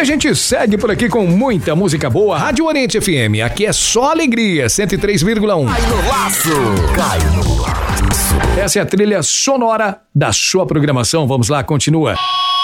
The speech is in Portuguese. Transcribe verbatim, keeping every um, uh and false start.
gente segue por aqui com muita música boa. Rádio Oriente F M, aqui é só alegria, cento e três vírgula um. Cai no laço, cai no laço. Essa é a trilha sonora da sua programação. Vamos lá, continua.